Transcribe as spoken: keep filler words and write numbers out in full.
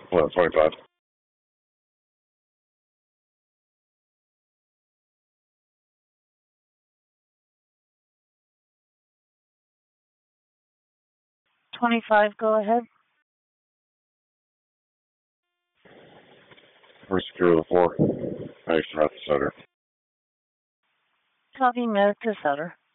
Well, twenty-five. twenty-five, go ahead. We're secure the floor. Thanks, Matt Sutter. Copy, Medica Sutter.